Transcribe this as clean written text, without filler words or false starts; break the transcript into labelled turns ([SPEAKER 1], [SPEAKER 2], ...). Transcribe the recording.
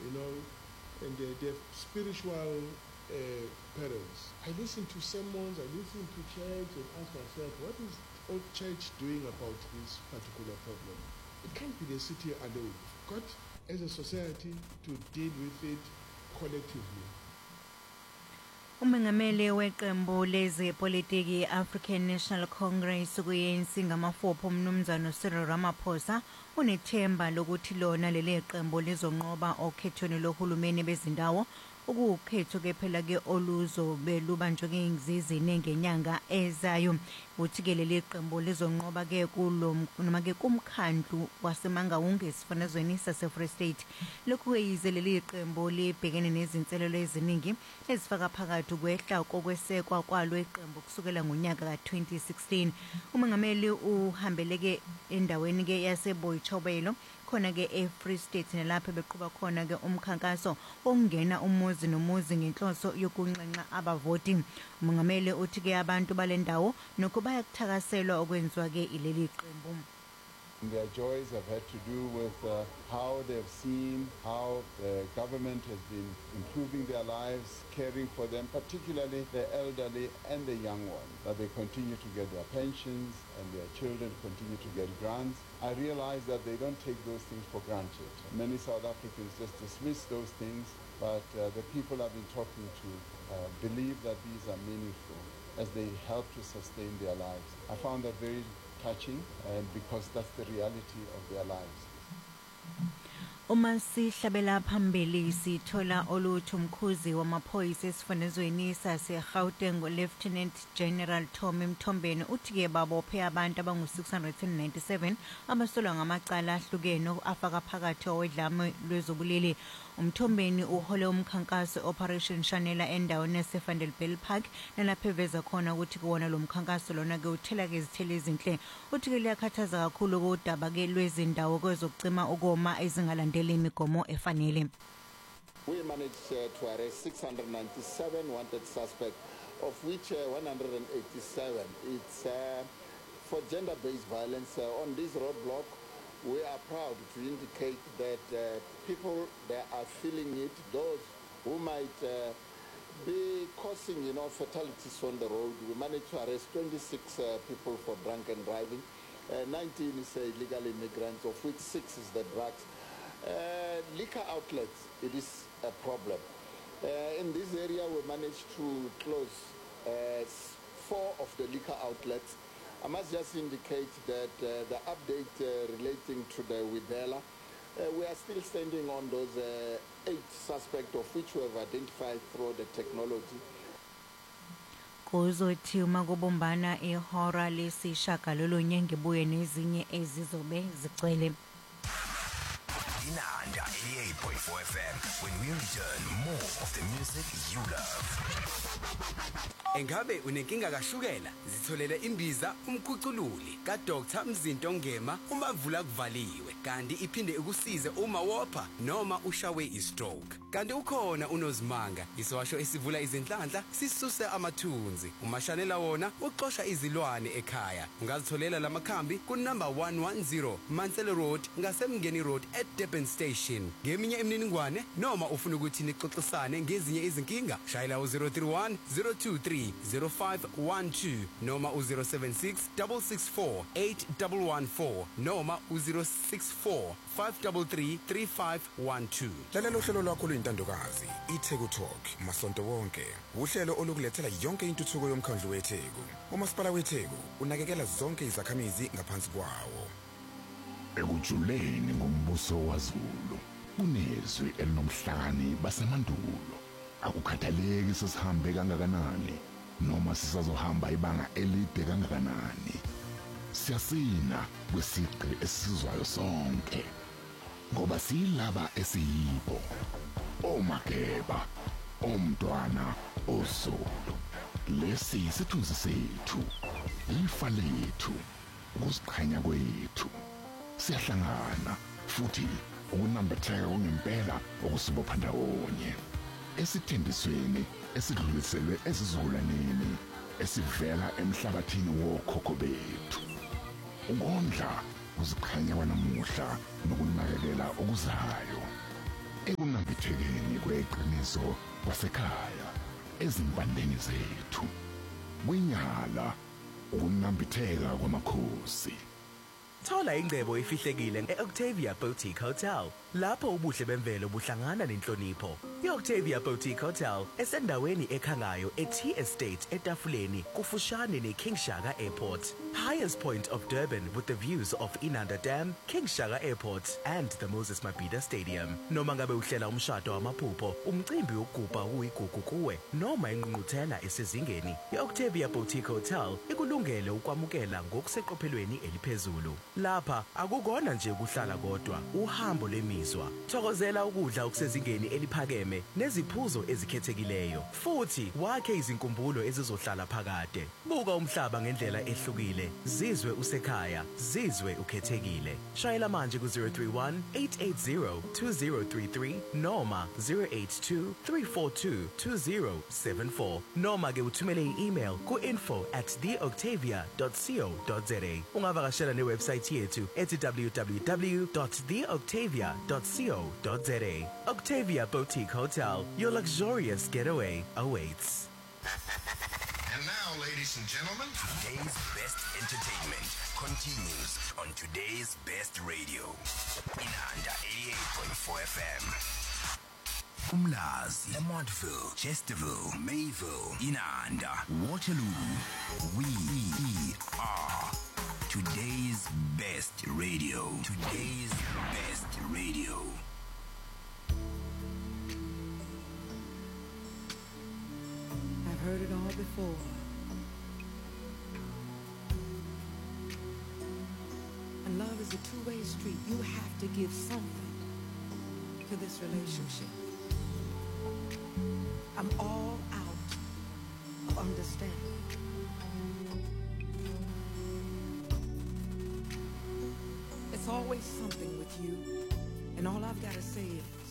[SPEAKER 1] and they have spiritual parents. I listen to sermons, I listen to church and ask myself, what is old church doing about this particular problem? It can't be the city alone. We've got, as a society, to deal with it collectively.
[SPEAKER 2] Umengameli weqembu lezepolitiki African National Congress kuyensi ngamafupho umnumzana Cyril Ramaphosa unethemba lokuthi lona leli qembu lizonqoba okhethweni lohulumeni bezindawo ukukhetho kephela ke oluzobe lubanjwe ngezizini ngenyanga ezayo uthi ke leli qembu lizonqoba ke noma ke kumkhandlu waseMangaung esifanezweni sase-Free State lokhu yize leli qembu libhekene nezinselelo eziningi ezifaka phakathi ukwehla kokwesekwa kwalo iqembu kusukela ngonyaka ka-2016 umengameli uhambeleke endaweni ke yaseBoychobelo khona ke eFree State nelapha beqhuba khona ke umkhankaso ongena umuzi nomuzi ngenhloso yokunxenxa abavoti umengameli uthi ke abantu balendawo nokho bayakuthakaselwa okwenziwa ke ileli qembu.
[SPEAKER 3] Their joys have had to do with how they've seen how the government has been improving their lives, caring for them, particularly the elderly and the young ones, that they continue to get their pensions and their children continue to get grants. I realize that they don't take those things for granted. Many South Africans just dismiss those things, but the people I've been talking to believe that these are meaningful as they help to sustain their lives. I found that very touching, and because that's the reality of their lives.
[SPEAKER 2] Uma sihlabela phambili sithola olutho umkhuzi wamaphoyisa esifanezweni sase-Gauteng Lieutenant General Tommy Mthombeni uthi ke babophe abantu abangu-697 abasolwa ngamacala ahlukene afaka phakathi owedlame lwezobulili. Umthombeni uhole umkhankaso Operation Shanela endaweni yaseVanderbijl Park nalapho eveza khona ukuthi kuwona lo mkhankaso lona ke uthela ke izithelo ezinhle uthi ke liyakhathaza kakhulu kodaba ke lwezindawo kwezokucima ukoma ezingalandeli imigomo efanele.
[SPEAKER 4] We managed to arrest 697 wanted suspects, of which 187 it's for gender-based violence. On this roadblock, we are proud to indicate that people that are feeling it, those who might be causing fatalities on the road, we managed to arrest 26 people for drunken driving. 19 is illegal immigrants, of which 6 is the drugs. Liquor outlets, it is a problem. In this area, we managed to close 4 of the liquor outlets. I must just indicate that the update relating to the Widela, we are still standing on those 8 suspects, of which we have identified through the technology.
[SPEAKER 2] Kuzothi uma kubumbana ihora lesishagalolunye ngebuye nezinye ezizobe zigcwele.
[SPEAKER 5] Inanda 88.4 FM. When we return, more of the music you love.
[SPEAKER 6] Engabe unenkinga kashukela? Zitholele imbiza umkhucululi ka Dr. Mzinto Ngema umavula kuvaliwe kanti iphinde ukusize uma wopha noma ushawe istroke. Kanti ukhona unozimanga iswasho esivula izinhlanhla sisuse amathunzi. Umashanela wona uxosha izilwane ekhaya. Ungazitholela lamakhambi ku number 110 Mansell Road ngasemngeni Road at Durban Station. Ngeminye imininingwane noma ufuna ukuthi nixoxisane ngezinye izinkinga shayela u031 023 0512 noma u076 664 8114 noma u064 533 3512.
[SPEAKER 7] Lalela uhlelo lwakho luyintandokazi iTheku Talk masonto wonke. Uhlelo olukulethela yonke intuthuko yomkhandlu weTheku. Umasipala weTheku unakekela zonke izakhamizi ngaphansi kwawo.
[SPEAKER 8] Ekujuleni ngombuso waZulu unezwi elinomhlakani basemandulo. Akukhathaleki sesihambe kangakanani noma sisazohamba ibanga elide kangakanani. Siyasina kwesiqe esizwayo sonke ngoba silaba esiyibo omageba omntwana oZulu. Lesi isithunzi sethu, ifa lethu, ukuziqhanya kwethu. Siyahlangana futhi ukunambitheka ngempela okusibopha ndawonye. Esithembisweni esidluliselwe ezizukulwaneni esivela emhlabathini wokhokho bethu. Ukondla uziqhanya kwanamuhla nokunakekela okuzayo. Ekunambitheka leqiniso kwasekhaya ezimpandeni zethu kwinyala ukunambitheka kwamakhosi.
[SPEAKER 9] Thola ingcebo efihlekile e-Octavia Boutique Hotel lapho ubuhle bemvelo buhlangana nenhlonipho. I-Octavia Boutique Hotel esendaweni ekhangayo e-T Estate etafuleni kufushane ne-King Shaka Airport. Highest point of Durban with the views of Inanda Dam, King Shaka Airport and the Moses Mabhida Stadium. Noma ngabe uhlela umshado wamaphupho, umcimbi wokugubha uyigugu kuwe noma ingqungquthela esezingeni, i-Octavia Boutique Hotel ikulungele ukwamukela ngokuseqophelweni eliphezulu. Lapha akukona nje ukuhlala kodwa, uhambo lemizwa. Thokozela ukudla okusezingeni eliphakeme neziphuzo ezikhethekileyo. Futhi wakhe izinkumbulo ezizohlala phakade. Buka umhlaba ngendlela ehlukile. Zizwe usekhaya, zizwe ukhethekile. Shayela manje ku 031-880-2033 noma 082-342-2074 noma ke uthumele i-email ku info@theoctavia.co.za. Ungavakashela ne-website yethu ethi www.theoctavia.co.za. Octavia Boutique Hotel, your luxurious getaway awaits.
[SPEAKER 5] And now, ladies and gentlemen, today's best entertainment continues on today's best radio. Inanda 88.4 FM. Umlazi, Lamontville, Chesterville, Mayville, Inanda, Waterloo. We are today's best radio. Today's best radio.
[SPEAKER 10] I've heard it all before. And love is a two-way street. You have to give something to this relationship. I'm all out of understanding. It's always something with you, and all I've got to say is